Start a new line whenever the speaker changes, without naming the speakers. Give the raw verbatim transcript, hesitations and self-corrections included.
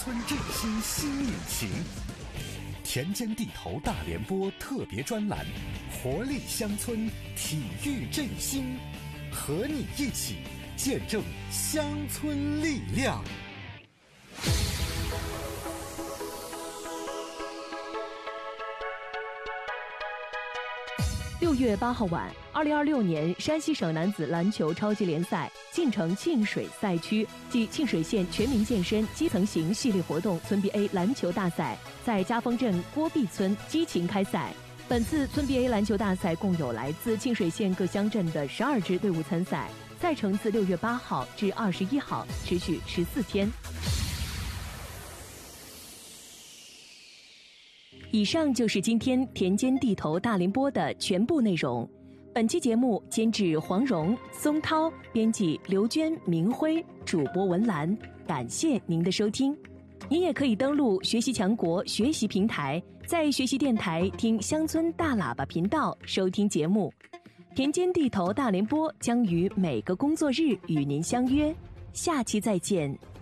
村振兴新引擎，田间地头大联播特别专栏，活力乡村，体育振兴，和你一起见证乡村力量。
六月八号晚，二零二六年山西省男子篮球超级联赛晋城沁水赛区暨沁水县全民健身基层型系列活动村 B A 篮球大赛在嘉丰镇郭壁村激情开赛。本次村 B A 篮球大赛共有来自沁水县各乡镇的十二支队伍参赛，赛程自六月八号至二十一号，持续十四天。以上就是今天田间地头大联播的全部内容。本期节目监制黄蓉、松涛，编辑刘娟、明辉，主播文兰。感谢您的收听。您也可以登录学习强国学习平台，在学习电台听乡村大喇叭频道收听节目。田间地头大联播将于每个工作日与您相约，下期再见。